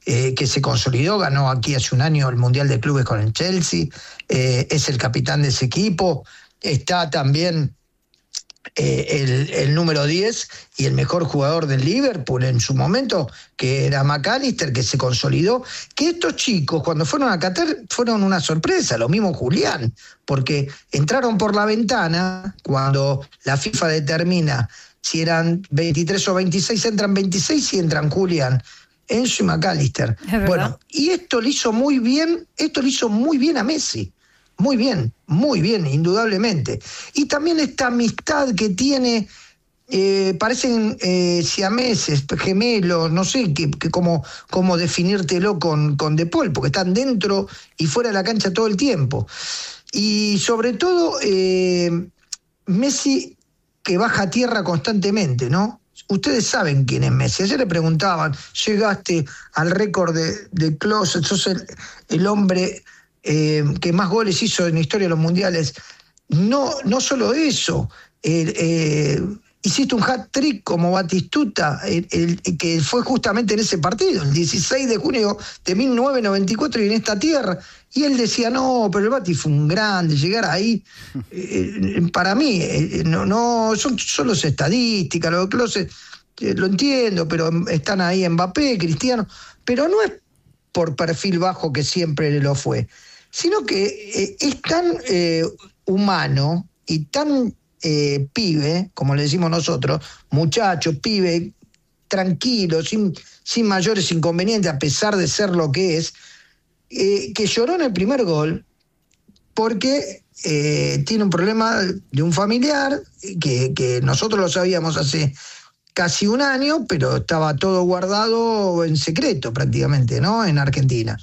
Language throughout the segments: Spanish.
que se consolidó, ganó aquí hace un año el Mundial de Clubes con el Chelsea, es el capitán de ese equipo, está también el número 10 y el mejor jugador del Liverpool en su momento, que era McAllister, que se consolidó, que estos chicos cuando fueron a Qatar fueron una sorpresa, lo mismo Julián, porque entraron por la ventana, cuando la FIFA determina si eran 23 o 26, entran 26 y entran Julián, Enzo y McAllister. Bueno, y esto le hizo muy bien a Messi. Muy bien, indudablemente. Y también esta amistad que tiene, parecen siameses, gemelos, no sé cómo definírtelo con De Paul, porque están dentro y fuera de la cancha todo el tiempo. Y sobre todo, Messi que baja a tierra constantemente, ¿no? Ustedes saben quién es Messi. Ayer le preguntaban, llegaste al récord de Klose, sos el hombre que más goles hizo en la historia de los mundiales. No solo eso, hiciste un hat-trick como Batistuta, que fue justamente en ese partido, el 16 de junio de 1994 y en esta tierra. Y él decía, no, pero el Bati fue un grande, llegar ahí, para mí, no son solo estadísticas, lo de Klose, lo entiendo, pero están ahí Mbappé, Cristiano, pero no es por perfil bajo que siempre lo fue, sino que es tan humano y tan pibe, como le decimos nosotros, muchacho, pibe, tranquilo, sin mayores inconvenientes, a pesar de ser lo que es, que lloró en el primer gol porque tiene un problema de un familiar que nosotros lo sabíamos hace casi un año, pero estaba todo guardado en secreto prácticamente, ¿no? En Argentina.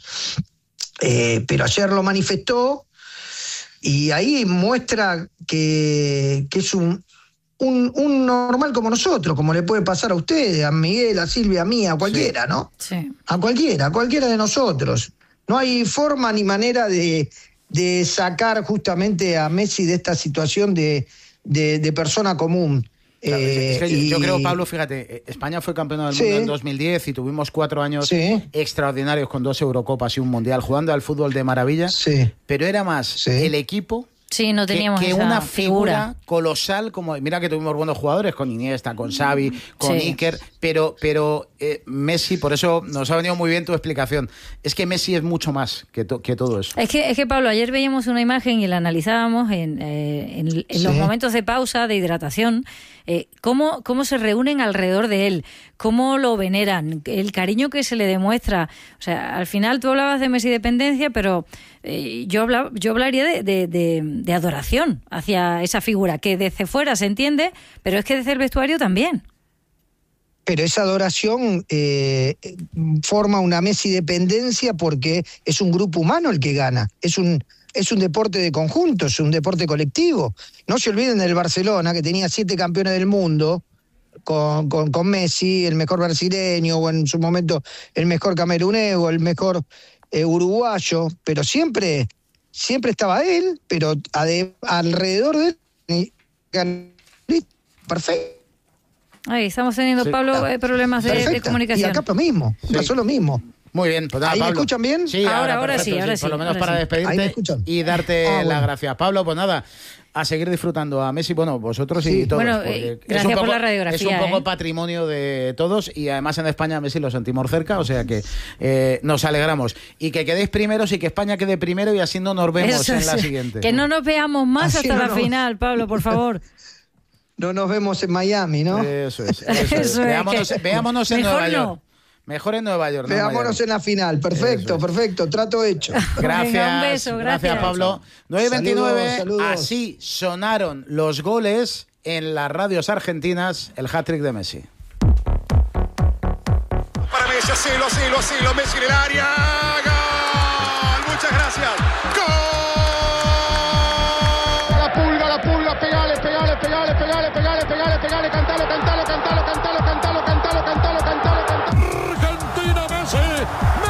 Pero ayer lo manifestó y ahí muestra que es un normal como nosotros, como le puede pasar a ustedes, a Miguel, a Silvia, a mí, a cualquiera, sí, ¿no? Sí. A cualquiera de nosotros. No hay forma ni manera de sacar justamente a Messi de esta situación de persona común. Claro, es que yo creo, Pablo, fíjate, España fue campeona del mundo en 2010 y tuvimos 4 años extraordinarios con 2 Eurocopas y un Mundial, jugando al fútbol de maravilla, pero era más el equipo no teníamos que una figura colosal, como mira que tuvimos buenos jugadores con Iniesta, con Xavi, con Iker, pero Messi, por eso nos ha venido muy bien tu explicación. Es que Messi es mucho más que todo eso. Es que Pablo, ayer veíamos una imagen y la analizábamos en los momentos de pausa, de hidratación, cómo se reúnen alrededor de él, cómo lo veneran, el cariño que se le demuestra. O sea, al final tú hablabas de Messi dependencia, pero yo hablaría de adoración hacia esa figura, que desde fuera se entiende, pero es que desde el vestuario también. Pero esa adoración forma una Messi dependencia porque es un grupo humano el que gana, es un deporte de conjunto, es un deporte colectivo. No se olviden del Barcelona, que tenía 7 campeones del mundo, con Messi, el mejor brasileño, o en su momento el mejor camerunés, el mejor uruguayo, pero siempre estaba él, pero alrededor de él, perfecto. Ahí estamos teniendo, Pablo, problemas de comunicación. Y acá lo mismo, pasó lo mismo. Muy bien, pues nada, ¿ahí Pablo. me escuchan bien? Sí, ahora sí. Por lo menos para despedirte y darte las gracias. Pablo, pues nada, a seguir disfrutando a Messi, bueno, vosotros y todos. Bueno, gracias por la radiografía. Es un poco patrimonio de todos y además en España Messi lo sentimos cerca, o sea que nos alegramos. Y que quedéis primeros y que España quede primero y así no nos vemos en la siguiente. Que no nos veamos más así hasta la final, Pablo, por favor. No nos vemos en Miami, ¿no? Eso es. Veámonos en Nueva York. Mejor en Nueva York. Veámonos en la final. Perfecto, trato hecho. Gracias. Venga, un beso, gracias Pablo. 9:29. Saludos. Así sonaron los goles en las radios argentinas. El hat-trick de Messi. Para Messi, asilo, Messi en el área. ¡Gol! Muchas gracias. ¡Gol! La pulga, pegale, cantalo. Argentina, Messi.